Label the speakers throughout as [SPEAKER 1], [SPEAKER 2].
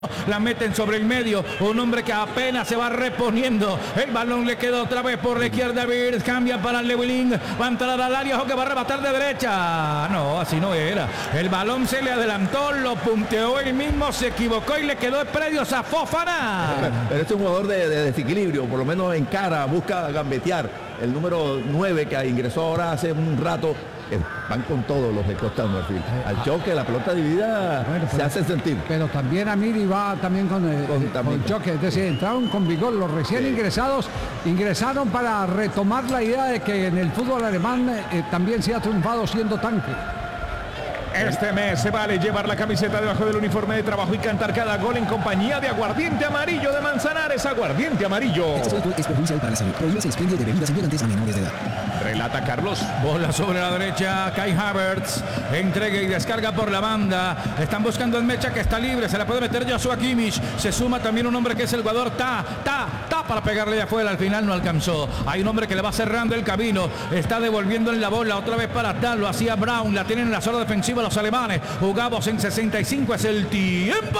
[SPEAKER 1] La meten sobre el medio, un hombre que apenas se va reponiendo. El balón le queda otra vez por la izquierda. Bird cambia para Llewellyn, va a entrar al área, que va a rematar de derecha. No, así no era. El balón se le adelantó, lo punteó él mismo, se equivocó y le quedó predios a Fofana.
[SPEAKER 2] Pero este es un jugador de desequilibrio, por lo menos en cara, busca gambetear. El número 9 que ingresó ahora hace un rato. Van con todos los de Costa del Marfil. Al choque, la pelota dividida se hace sentir.
[SPEAKER 3] Pero también Amiri va también con el choque. Es decir, entraron con vigor. Los recién ingresados ingresaron para retomar la idea de que en el fútbol alemán también se ha triunfado siendo tanque.
[SPEAKER 4] Este mes se vale llevar la camiseta debajo del uniforme de trabajo y cantar cada gol en compañía de Aguardiente Amarillo de Manzanares. Aguardiente Amarillo.
[SPEAKER 5] Este producto es perjudicial para la salud. Prohíbe el expendio de bebidas embriagantes a menores de edad.
[SPEAKER 4] Relata Carlos.
[SPEAKER 1] Bola sobre la derecha, Kai Havertz entrega y descarga por la banda. Están buscando el Mecha, que está libre, se la puede meter Joshua Kimmich. Se suma también un hombre que es el jugador Ta para pegarle de afuera. Al final no alcanzó. Hay un hombre que le va cerrando el camino, está devolviendo la bola otra vez para Ta. Lo hacía Brown, la tienen en la zona defensiva los alemanes. Jugamos en 65, es el tiempo.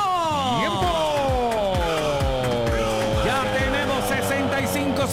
[SPEAKER 1] Ya tenemos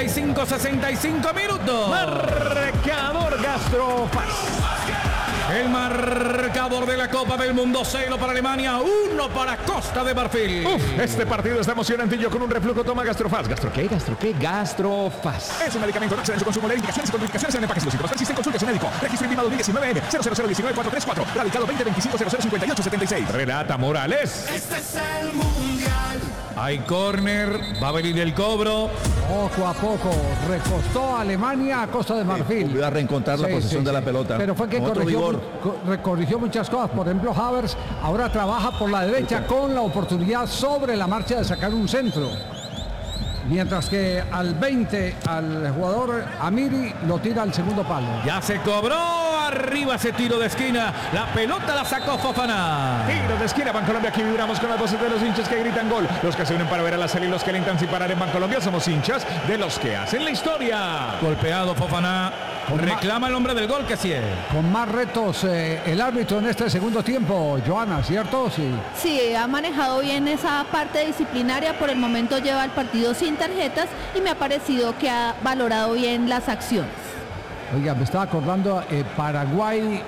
[SPEAKER 1] 65 minutos.
[SPEAKER 4] Marcador Gastrofast.
[SPEAKER 1] El marcador de la Copa del Mundo, 0 para Alemania, 1 para Costa de Marfil.
[SPEAKER 4] Este partido está emocionante y yo con un reflujo toma Gastrofast. ¿Gastro qué? Gastrofast. Es un medicamento, no exceden su consumo. Leer indicaciones y contraindicaciones en empaques lúcidos. Existen consultas su médico. Registro INVIMA 2019 N 00019-434. Radicado 2025-0058-76. Relata Morales.
[SPEAKER 6] Este es el mundial.
[SPEAKER 1] Hay córner, va a venir el cobro.
[SPEAKER 3] Poco a poco recostó a Alemania a Costa de Marfil.
[SPEAKER 2] Volvió a reencontrar la posición de la pelota.
[SPEAKER 3] Pero fue que corrigió muchas cosas. Por ejemplo, Havertz ahora trabaja por la derecha con la oportunidad sobre la marcha de sacar un centro. Mientras que al 20, al jugador Amiri lo tira al segundo palo.
[SPEAKER 1] Ya se cobró, arriba ese tiro de esquina. La pelota la sacó Fofana.
[SPEAKER 4] Tiro de esquina, Bancolombia. Aquí vibramos con las voces de los hinchas que gritan gol. Los que se unen para ver a la serie y los que alentan sin parar en Bancolombia. Somos hinchas de los que hacen la historia.
[SPEAKER 1] Golpeado Fofana. Reclama el hombre del gol, que sí es.
[SPEAKER 3] Con más retos el árbitro en este segundo tiempo, Joana, ¿cierto?
[SPEAKER 7] Sí, ha manejado bien esa parte disciplinaria. Por el momento lleva el partido sin tarjetas y me ha parecido que ha valorado bien las acciones.
[SPEAKER 3] Oiga, me estaba acordando, en Paraguay,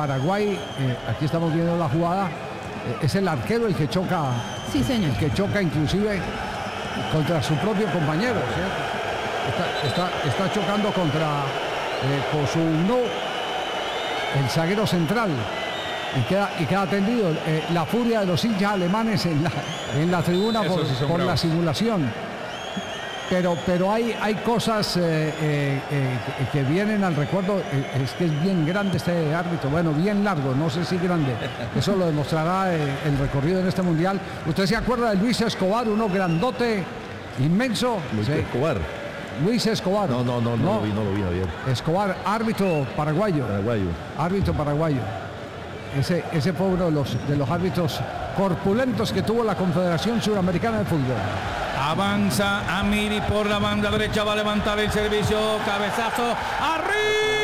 [SPEAKER 3] aquí estamos viendo la jugada, es el arquero el que choca.
[SPEAKER 7] Sí, señor.
[SPEAKER 3] El que choca inclusive contra su propio compañero, ¿cierto? Está chocando contra Kosuno, el zaguero central, y queda tendido. La furia de los hinchas alemanes en la tribuna por la simulación. Pero hay cosas que vienen al recuerdo. Es que es bien grande este árbitro, bueno, bien largo, no sé si grande. Eso lo demostrará el recorrido en este mundial. ¿Usted se acuerda de Luis Escobar, uno grandote, inmenso? Luis Escobar.
[SPEAKER 2] No lo vi bien.
[SPEAKER 3] Escobar, árbitro paraguayo. Árbitro paraguayo. Ese fue uno de los árbitros corpulentos que tuvo la Confederación Suramericana de Fútbol.
[SPEAKER 1] Avanza Amiri por la banda derecha, va a levantar el servicio, cabezazo, arriba.